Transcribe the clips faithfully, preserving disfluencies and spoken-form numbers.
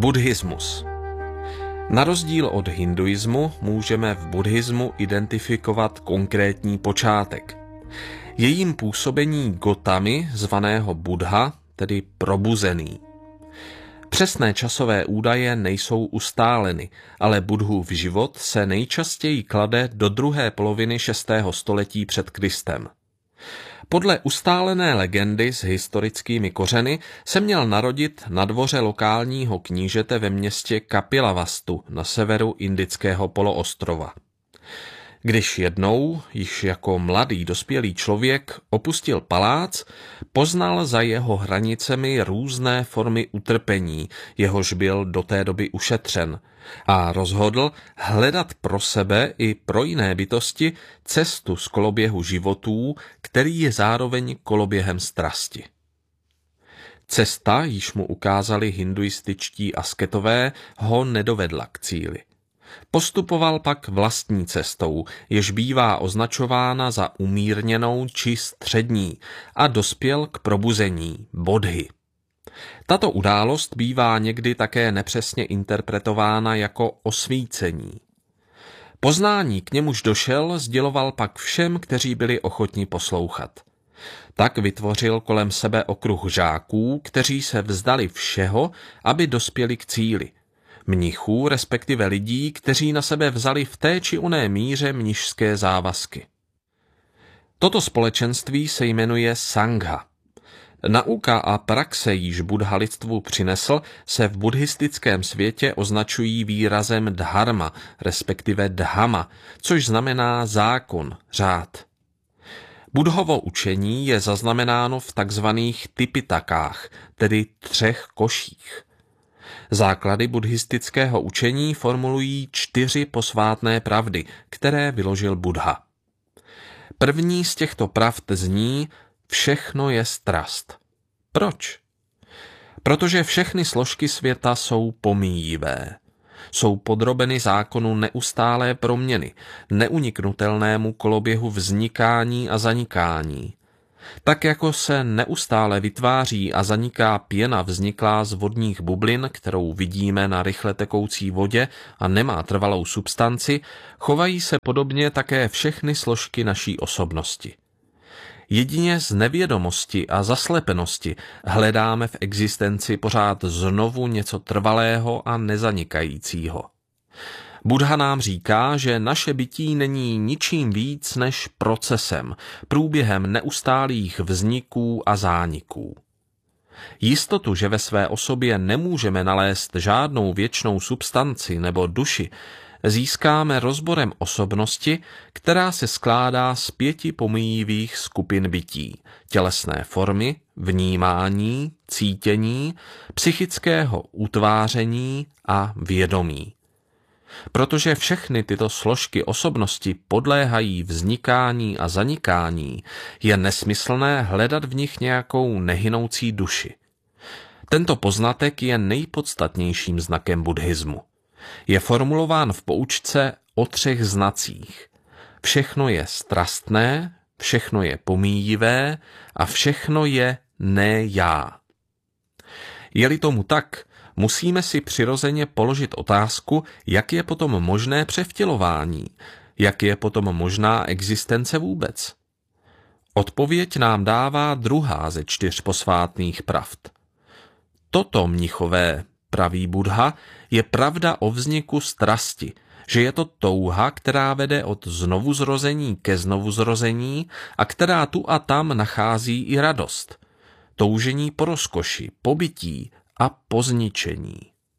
Buddhismus. Na rozdíl od hinduismu můžeme v buddhismu identifikovat konkrétní počátek. Jejím působení Gotamy, zvaného Buddha, tedy probuzený. Přesné časové údaje nejsou ustáleny, ale Buddhův život se nejčastěji klade do druhé poloviny šestého století před Kristem. Podle ustálené legendy s historickými kořeny se měl narodit na dvoře lokálního knížete ve městě Kapilavastu na severu indického poloostrova. Když jednou, již jako mladý dospělý člověk, opustil palác, poznal za jeho hranicemi různé formy utrpení, jehož byl do té doby ušetřen, a rozhodl hledat pro sebe i pro jiné bytosti cestu z koloběhu životů, který je zároveň koloběhem strasti. Cesta, již mu ukázali hinduističtí asketové, ho nedovedla k cíli. Postupoval pak vlastní cestou, jež bývá označována za umírněnou či střední, a dospěl k probuzení, bodhy. Tato událost bývá někdy také nepřesně interpretována jako osvícení. Poznání, k němuž došel, sděloval pak všem, kteří byli ochotni poslouchat. Tak vytvořil kolem sebe okruh žáků, kteří se vzdali všeho, aby dospěli k cíli. Mnichů, respektive lidí, kteří na sebe vzali v té či oné míře mnišské závazky. Toto společenství se jmenuje Sangha. Nauka a praxe, již Buddha lidstvu přinesl, se v buddhistickém světě označují výrazem dharma, respektive dhama, což znamená zákon, řád. Buddhovo učení je zaznamenáno v takzvaných tipitakách, tedy třech koších. Základy buddhistického učení formulují čtyři posvátné pravdy, které vyložil Buddha. První z těchto pravd zní: všechno je strast. Proč? Protože všechny složky světa jsou pomíjivé. Jsou podrobeny zákonu neustálé proměny, neuniknutelnému koloběhu vznikání a zanikání. Tak jako se neustále vytváří a zaniká pěna vzniklá z vodních bublin, kterou vidíme na rychle tekoucí vodě a nemá trvalou substanci, chovají se podobně také všechny složky naší osobnosti. Jedině z nevědomosti a zaslepenosti hledáme v existenci pořád znovu něco trvalého a nezanikajícího. Buddha nám říká, že naše bytí není ničím víc než procesem, průběhem neustálých vzniků a zániků. Jistotu, že ve své osobě nemůžeme nalézt žádnou věčnou substanci nebo duši, získáme rozborem osobnosti, která se skládá z pěti pomíjivých skupin bytí: tělesné formy, vnímání, cítění, psychického utváření a vědomí. Protože všechny tyto složky osobnosti podléhají vznikání a zanikání, je nesmyslné hledat v nich nějakou nehynoucí duši. Tento poznatek je nejpodstatnějším znakem buddhismu. Je formulován v poučce o třech znacích. Všechno je strastné, všechno je pomíjivé a všechno je ne já. Je-li tomu tak, musíme si přirozeně položit otázku, jak je potom možné převtělování, jak je potom možná existence vůbec. Odpověď nám dává druhá ze čtyř posvátných pravd. Toto, mnichové, praví Buddha, je pravda o vzniku strasti, že je to touha, která vede od znovuzrození ke znovuzrození a která tu a tam nachází i radost. Toužení po rozkoši, po bytí a po zničení.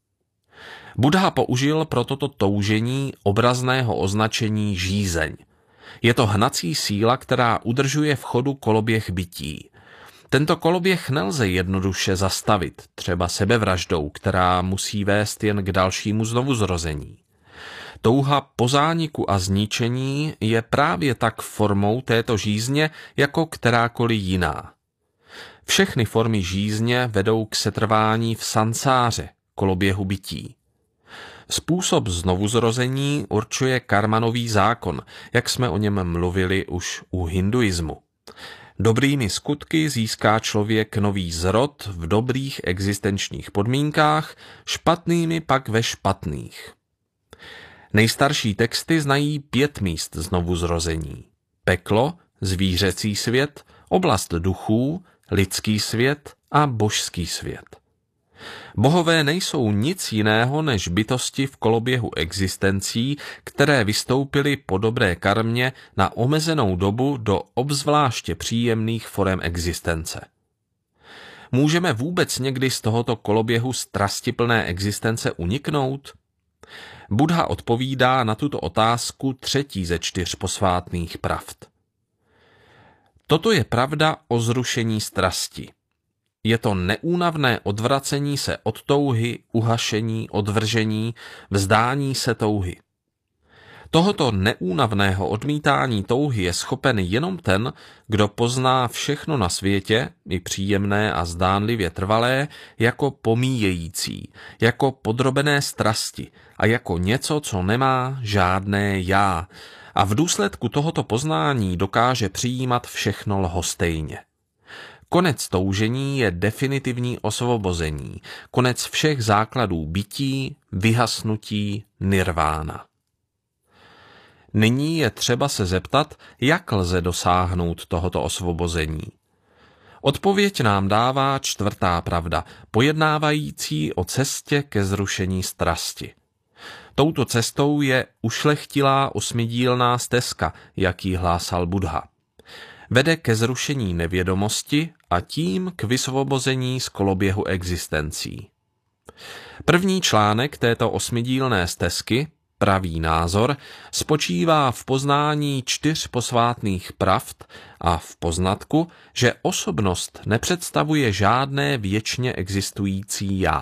Buddha použil pro toto toužení obrazného označení žízeň. Je to hnací síla, která udržuje v chodu koloběh bytí. Tento koloběh nelze jednoduše zastavit, třeba sebevraždou, která musí vést jen k dalšímu znovuzrození. Touha po zániku a zničení je právě tak formou této žízně jako kterákoliv jiná. Všechny formy žízně vedou k setrvání v sansáře, koloběhu bytí. Způsob znovuzrození určuje karmanový zákon, jak jsme o něm mluvili už u hinduismu. Dobrými skutky získá člověk nový zrod v dobrých existenčních podmínkách, špatnými pak ve špatných. Nejstarší texty znají pět míst znovuzrození. Peklo, zvířecí svět, oblast duchů, lidský svět a božský svět. Bohové nejsou nic jiného než bytosti v koloběhu existencí, které vystoupily po dobré karmě na omezenou dobu do obzvláště příjemných forem existence. Můžeme vůbec někdy z tohoto koloběhu strastiplné existence uniknout? Buddha odpovídá na tuto otázku třetí ze čtyř posvátných pravd. Toto je pravda o zrušení strasti. Je to neúnavné odvracení se od touhy, uhašení, odvržení, vzdání se touhy. Tohoto neúnavného odmítání touhy je schopen jenom ten, kdo pozná všechno na světě, i příjemné a zdánlivě trvalé, jako pomíjející, jako podrobené strasti a jako něco, co nemá žádné já, a v důsledku tohoto poznání dokáže přijímat všechno lhostejně. Konec toužení je definitivní osvobození, konec všech základů bytí, vyhasnutí, nirvána. Nyní je třeba se zeptat, jak lze dosáhnout tohoto osvobození. Odpověď nám dává čtvrtá pravda, pojednávající o cestě ke zrušení strasti. Touto cestou je ušlechtilá osmidílná stezka, jak ji hlásal Buddha. Vede ke zrušení nevědomosti a tím k vysvobození z koloběhu existencí. První článek této osmidílné stezky, Pravý názor, spočívá v poznání čtyř posvátných pravd a v poznatku, že osobnost nepředstavuje žádné věčně existující já.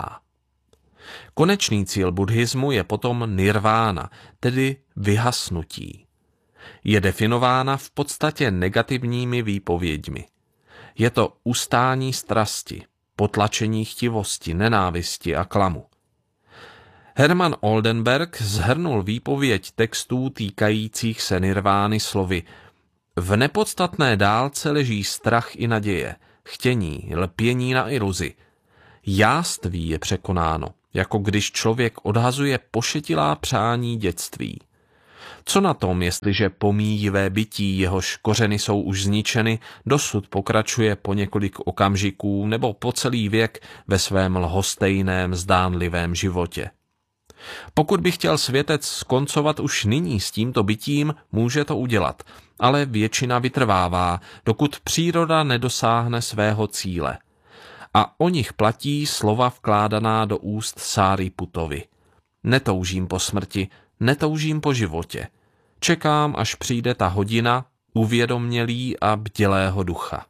Konečný cíl buddhismu je potom nirvána, tedy vyhasnutí. Je definována v podstatě negativními výpověďmi. Je to ustání strasti, potlačení chtivosti, nenávisti a klamu. Hermann Oldenberg shrnul výpověď textů týkajících se nirvány slovy: v nepodstatné dálce leží strach i naděje, chtění, lpění na iluzi. Jáství je překonáno, jako když člověk odhazuje pošetilá přání dětství. Co na tom, jestliže pomíjivé bytí, jehož kořeny jsou už zničeny, dosud pokračuje po několik okamžiků nebo po celý věk ve svém lhostejném, zdánlivém životě? Pokud by chtěl světec skoncovat už nyní s tímto bytím, může to udělat, ale většina vytrvává, dokud příroda nedosáhne svého cíle. A o nich platí slova vkládaná do úst Sáriputovi. Netoužím po smrti, netoužím po životě. Čekám, až přijde ta hodina uvědomělý a bdělého ducha.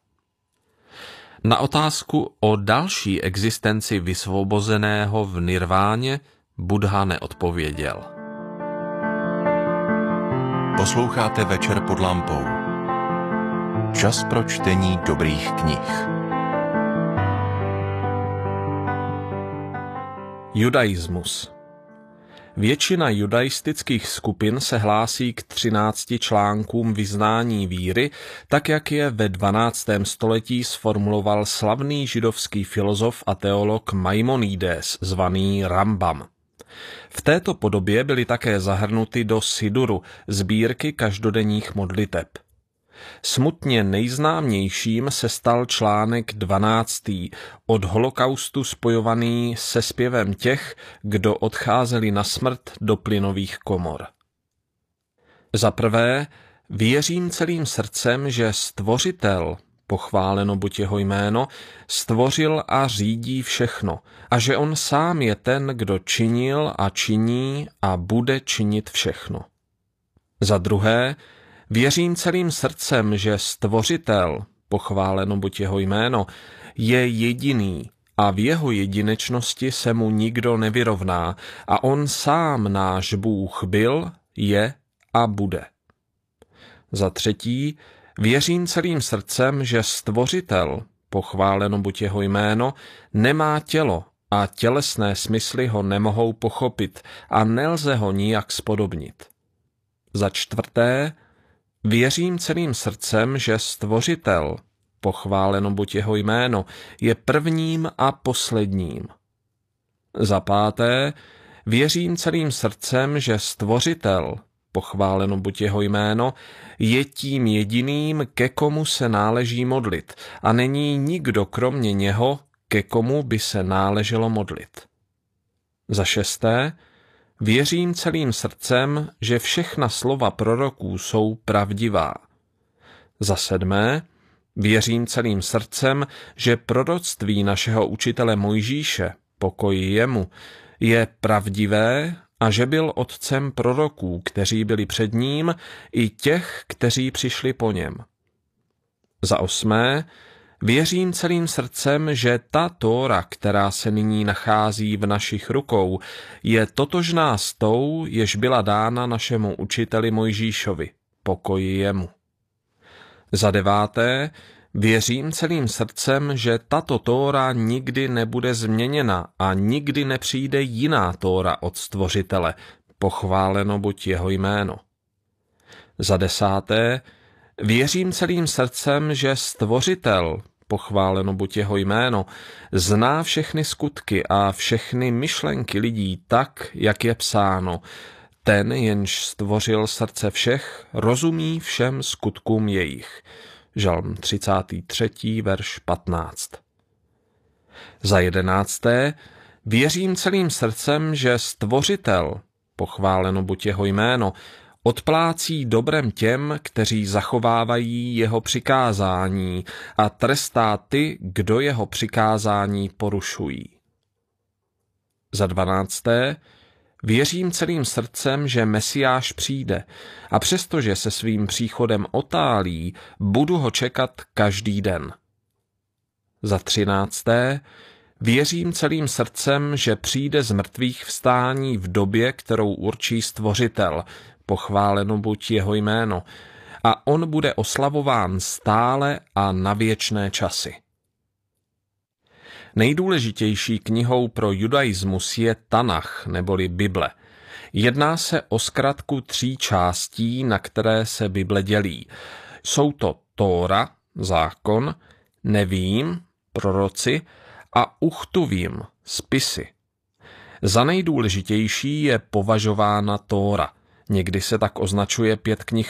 Na otázku o další existenci vysvobozeného v nirváně Buddha neodpověděl. Posloucháte Večer pod lampou. Čas pro čtení dobrých knih. Judaismus. Většina judaistických skupin se hlásí k třinácti článkům vyznání víry, tak jak je ve dvanáctém století sformuloval slavný židovský filozof a teolog Maimonides, zvaný Rambam. V této podobě byly také zahrnuty do Siduru, sbírky každodenních modliteb. Smutně nejznámějším se stal článek dvanáctý od holokaustu spojovaný se zpěvem těch, kdo odcházeli na smrt do plynových komor. Za prvé, věřím celým srdcem, že Stvořitel, pochváleno buď jeho jméno, stvořil a řídí všechno a že on sám je ten, kdo činil a činí a bude činit všechno. Za druhé, věřím celým srdcem, že Stvořitel, pochváleno buď jeho jméno, je jediný a v jeho jedinečnosti se mu nikdo nevyrovná a on sám náš Bůh byl, je a bude. Za třetí, věřím celým srdcem, že Stvořitel, pochváleno buď jeho jméno, nemá tělo a tělesné smysly ho nemohou pochopit a nelze ho nijak spodobnit. Za čtvrté, věřím celým srdcem, že Stvořitel, pochváleno buď jeho jméno, je prvním a posledním. Za páté, věřím celým srdcem, že Stvořitel, pochváleno buď jeho jméno, je tím jediným, ke komu se náleží modlit a není nikdo kromě něho, ke komu by se náleželo modlit. Za šesté, věřím celým srdcem, že všechna slova proroků jsou pravdivá. Za sedmé, věřím celým srdcem, že proroctví našeho učitele Mojžíše, pokoj jemu, je pravdivé a že byl otcem proroků, kteří byli před ním, i těch, kteří přišli po něm. Za osmé, věřím celým srdcem, že ta Tóra, která se nyní nachází v našich rukou, je totožná s tou, jež byla dána našemu učiteli Mojžíšovi, pokoj jemu. Za deváté, věřím celým srdcem, že tato Tóra nikdy nebude změněna a nikdy nepřijde jiná Tóra od Stvořitele, pochváleno buď jeho jméno. Za desáté, věřím celým srdcem, že Stvořitel, pochváleno buď jeho jméno, zná všechny skutky a všechny myšlenky lidí tak, jak je psáno. Ten, jenž stvořil srdce všech, rozumí všem skutkům jejich. Žalm třicátý třetí verš patnáct. Za jedenácté, věřím celým srdcem, že Stvořitel, pochváleno buď jeho jméno, odplácí dobrem těm, kteří zachovávají jeho přikázání a trestá ty, kdo jeho přikázání porušují. Za dvanácté, věřím celým srdcem, že Mesiáš přijde a přestože se svým příchodem otálí, budu ho čekat každý den. Za třinácté, věřím celým srdcem, že přijde z mrtvých vstání v době, kterou určí Stvořitel, pochváleno buď jeho jméno, a on bude oslavován stále a na věčné časy. Nejdůležitější knihou pro judaismus je Tanach, neboli Bible. Jedná se o zkratku tří částí, na které se Bible dělí. Jsou to Tóra, zákon, Nevím, proroci a Uchtuvím, spisy. Za nejdůležitější je považována Tóra. Někdy se tak označuje pět knih